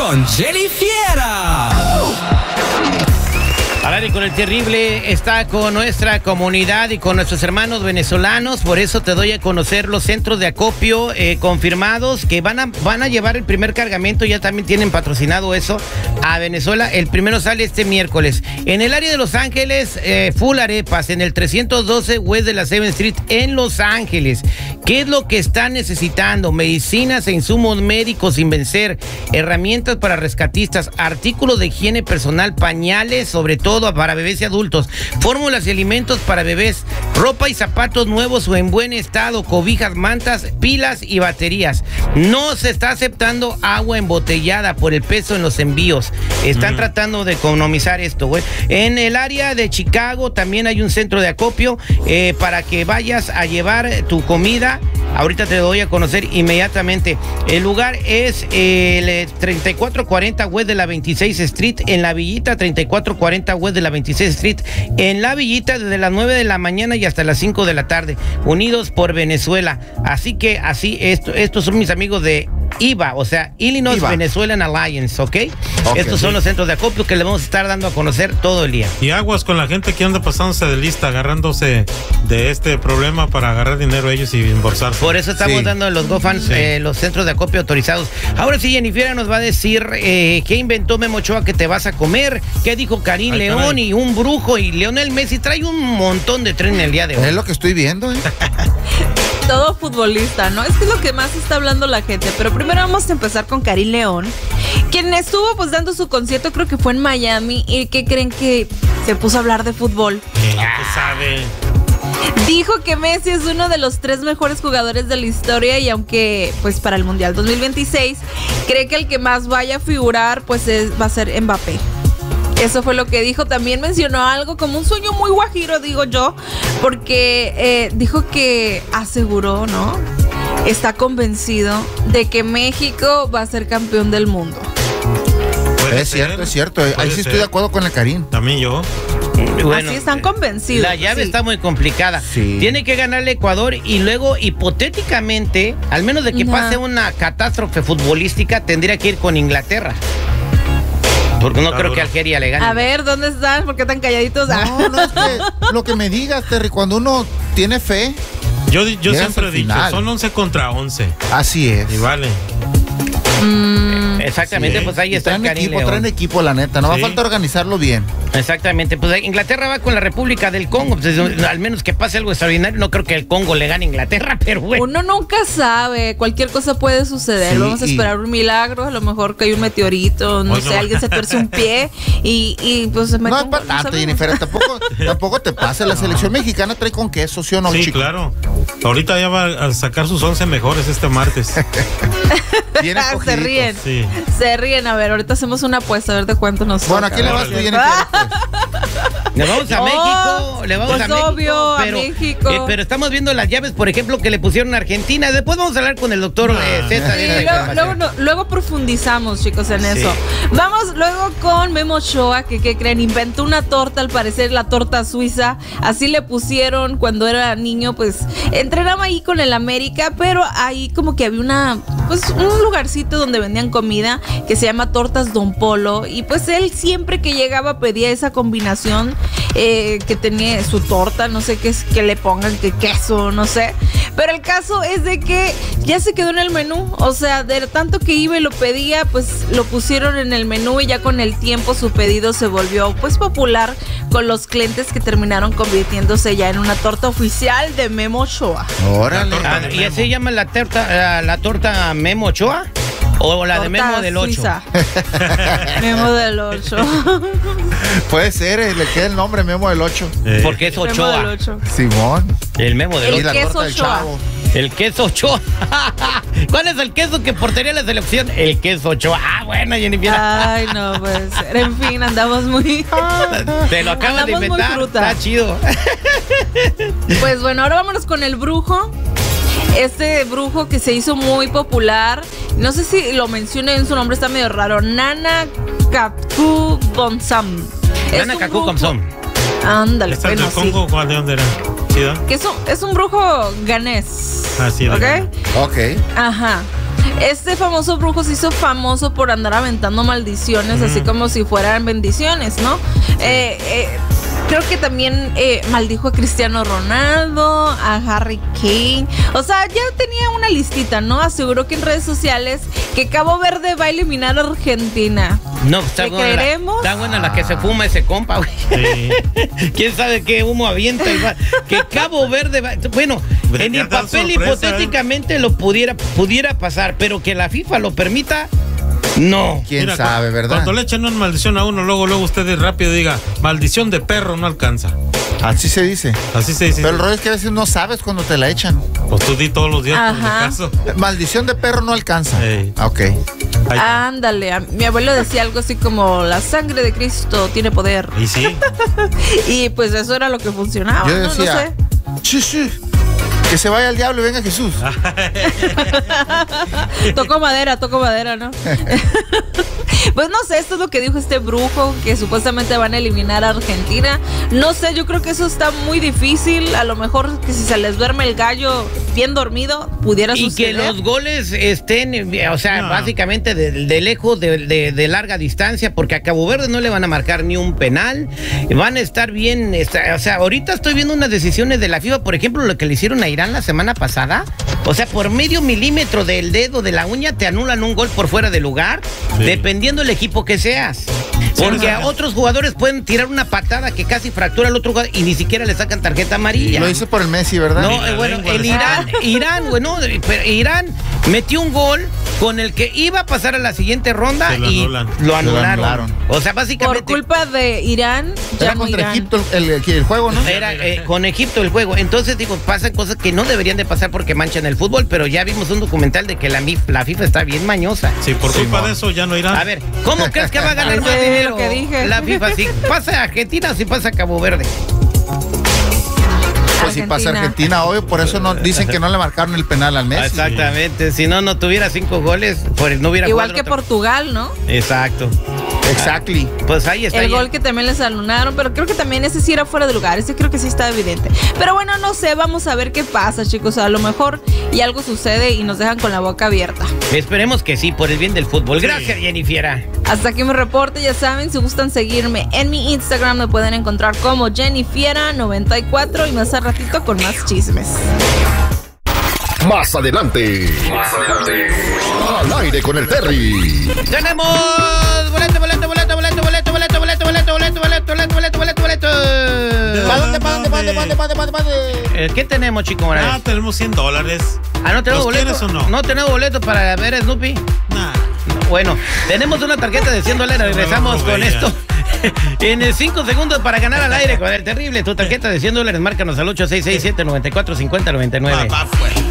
con Jenny Fiera. Hablar con el terrible está con nuestra comunidad y con nuestros hermanos venezolanos. Por eso te doy a conocer los centros de acopio confirmados que van a llevar el primer cargamento. Ya también tienen patrocinado eso a Venezuela. El primero sale este miércoles. En el área de Los Ángeles, full arepas, en el 312 West de la 7th Street en Los Ángeles. ¿Qué es lo que están necesitando? Medicinas e insumos médicos sin vencer, herramientas para rescatistas, artículos de higiene personal, pañales, sobre todo para bebés y adultos, fórmulas y alimentos para bebés, ropa y zapatos nuevos o en buen estado, cobijas, mantas, pilas y baterías. No se está aceptando agua embotellada por el peso en los envíos. Están tratando de economizar esto, güey. En el área de Chicago también hay un centro de acopio para que vayas a llevar tu comida. Ahorita te doy a conocer inmediatamente. El lugar es el 3440 West de la 26 Street en la Villita, 3440 West de la 26 Street en la Villita, desde las 9 de la mañana y hasta las 5 de la tarde. Unidos por Venezuela. Así estos son mis amigos de IVA, o sea, Illinois Venezuelan Alliance, ¿ok? Estos son los centros de acopio que le vamos a estar dando a conocer todo el día. Y aguas con la gente que anda pasándose de lista, agarrándose de este problema para agarrar dinero a ellos y embolsarse. Por eso estamos dando los GoFans, los centros de acopio autorizados. Ahora sí, Jennifer nos va a decir qué inventó Memo Ochoa que te vas a comer, qué dijo Karim León y un brujo, y Lionel Messi trae un montón de tren el día de hoy. Es lo que estoy viendo, Todo futbolista, ¿no? Es que es lo que más está hablando la gente. Pero primero vamos a empezar con Karim León, quien estuvo pues dando su concierto, creo que fue en Miami. ¿Y qué creen? Que se puso a hablar de fútbol. ¿Qué sabe? Dijo que Messi es uno de los 3 mejores jugadores de la historia, y aunque pues para el Mundial 2026 cree que el que más vaya a figurar pues va a ser Mbappé. Eso fue lo que dijo. También mencionó algo como un sueño muy guajiro, digo yo, porque dijo que aseguró, ¿no? Está convencido de que México va a ser campeón del mundo. Es cierto. Ahí sí estoy de acuerdo con el Karim. También yo. Bueno, así están convencidos. La llave está muy complicada. Sí. Tiene que ganarle Ecuador y luego, hipotéticamente, al menos de que pase una catástrofe futbolística, tendría que ir con Inglaterra. Porque no creo que Algeria le gane. A ver, ¿dónde están? ¿Por qué tan calladitos? No, es que lo que me digas, Terry, cuando uno tiene fe. Yo siempre he dicho, son 11 contra 11. Así es. Y vale. Exactamente, pues ahí está el Karim León. Traen equipo, la neta, no va a falta organizarlo bien. Exactamente, pues Inglaterra va con la República del Congo, pues, al menos que pase algo extraordinario. No creo que el Congo le gane a Inglaterra, pero bueno. Uno nunca sabe, cualquier cosa puede suceder. Vamos a esperar un milagro, a lo mejor que hay un meteorito, no sé, alguien se tuerce un pie y pues se mete. No es para tanto, Jennifer, tampoco te pasa. La selección mexicana trae con queso, ¿sí o no, chico? Claro. Ahorita ya va a sacar sus 11 mejores este martes. Se ríen. Sí. Se ríen. A ver, ahorita hacemos una apuesta, a ver de cuánto nos toca. Bueno, ¿a quién le vas tú, Jennifer? Le vamos a México, a México. Pero estamos viendo las llaves, por ejemplo, que le pusieron a Argentina. Después vamos a hablar con el doctor César. Luego profundizamos, chicos, en eso. Vamos luego con Memo Ochoa, que ¿qué creen? Inventó una torta, al parecer la torta suiza. Así le pusieron cuando era niño, pues entrenaba ahí con el América, pero ahí como que había un lugarcito donde vendían comida que se llama Tortas Don Polo, y pues él siempre que llegaba pedía esa combinación que tenía su torta, no sé qué es que le pongan, que queso, no sé, pero el caso es de que ya se quedó en el menú, o sea, de tanto que iba y lo pedía, pues lo pusieron en el menú, y ya con el tiempo su pedido se volvió pues popular con los clientes, que terminaron convirtiéndose ya en una torta oficial de Memo Ochoa. Órale. ¿Y así se llama la torta Memo Ochoa? ¿O la de Memo del 8? Memo del 8. Puede ser, le queda el nombre Memo del 8. Porque es Ochoa. Memo del 8. Simón. El Memo del 8. El queso Ochoa. El queso Ochoa. ¿Cuál es el queso que portaría la selección? El queso Ochoa. Ah, bueno, Jennifer. Ay, no puede ser. En fin, andamos muy... Te lo acabas de inventar. Está chido. Pues bueno, ahora vámonos con el brujo. Este brujo que se hizo muy popular, no sé si lo mencioné en su nombre, está medio raro. Nana Kaku Bonsam. Nana Kaku Bonsam. Ándale, ¿Está del Congo? ¿Cuál de dónde era? Que es un brujo ganés. Así es. Ok. Ajá. Este famoso brujo se hizo famoso por andar aventando maldiciones, así como si fueran bendiciones, ¿no? Creo que también maldijo a Cristiano Ronaldo, a Harry Kane. O sea, ya tenía una listita, ¿no? Aseguró que en redes sociales que Cabo Verde va a eliminar a Argentina. No, está buena la que se fuma ese compa, güey. Sí. ¿Quién sabe qué humo avienta? Que Cabo Verde va... Bueno, en el papel hipotéticamente lo pudiera pasar, pero que la FIFA lo permita... No. ¿Quién sabe, verdad? Cuando le echan una maldición a uno, luego ustedes rápido diga, maldición de perro no alcanza. Así se dice. Así se dice. Pero el rollo es que a veces no sabes cuando te la echan. Pues tú di todos los días, por si acaso. Maldición de perro no alcanza. Ok. Ándale, mi abuelo decía algo así como, la sangre de Cristo tiene poder. ¿Y sí? Y pues eso era lo que funcionaba. Yo decía, no sé. Sí. Que se vaya al diablo y venga Jesús. Toco madera, ¿no? Pues no sé, esto es lo que dijo este brujo, que supuestamente van a eliminar a Argentina. No sé, yo creo que eso está muy difícil. A lo mejor que si se les duerme el gallo bien dormido, pudiera suceder. Y que los goles estén, o sea, básicamente de lejos, de larga distancia, porque a Cabo Verde no le van a marcar ni un penal. Van a estar bien, o sea, ahorita estoy viendo unas decisiones de la FIFA, por ejemplo, lo que le hicieron a Irán la semana pasada. O sea, por medio milímetro del dedo de la uña te anulan un gol por fuera de lugar, dependiendo del equipo que seas. Porque a otros jugadores pueden tirar una patada que casi fractura al otro jugador y ni siquiera le sacan tarjeta amarilla. Lo hizo por el Messi, ¿verdad? No, bueno, el Irán metió un gol con el que iba a pasar a la siguiente ronda y lo anularon. O sea, básicamente... Por culpa de Irán, ya no contra Irán. Egipto el juego, ¿no? Era con Egipto el juego. Entonces, digo, pasan cosas que no deberían de pasar porque manchan el fútbol, pero ya vimos un documental de que la FIFA está bien mañosa. Sí, por culpa de eso ya no Irán. A ver, ¿cómo crees que va a ganar más dinero que dije? La FIFA? ¿Si pasa a Argentina o si pasa a Cabo Verde? Pues si pasa Argentina, obvio, por eso no dicen que no le marcaron el penal al Messi. Exactamente, si no tuviera 5 goles, pues no hubiera igual que Portugal, ¿no? Exacto. Exactly. Pues ahí está. El gol que también les anularon, pero creo que también ese sí era fuera de lugar, ese creo que sí está evidente. Pero bueno, no sé, vamos a ver qué pasa, chicos. A lo mejor y algo sucede y nos dejan con la boca abierta. Esperemos que sí, por el bien del fútbol. Gracias, Jennifiera. Hasta aquí mi reporte, ya saben, si gustan seguirme en mi Instagram me pueden encontrar como Jennifiera94 y más al ratito con más chismes. Más adelante. Al aire con el Terry. ¡Tenemos boleto! ¿Para dónde? ¿Qué tenemos, chico Morales? Tenemos $100. ¿No tenemos boleto? ¿Quieres o no? ¿No tenemos boleto para ver a Snoopy? Nah. Bueno, tenemos una tarjeta de $100. Regresamos con esto. En 5 segundos para ganar al aire con el terrible. Tu tarjeta de $100, márcanos al 8667-945099.